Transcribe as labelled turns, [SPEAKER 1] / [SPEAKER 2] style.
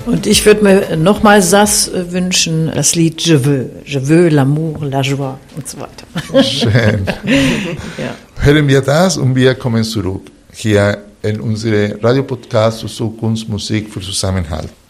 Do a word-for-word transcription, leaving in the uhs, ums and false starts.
[SPEAKER 1] Und ich würde mir nochmal Sass wünschen, das Lied Je veux, Je veux l'amour, la joie und so weiter.
[SPEAKER 2] Schön. Ja. Hören wir das und wir kommen zurück hier in unsere Radiopodcast zu Kunst, Musik für Zusammenhalt.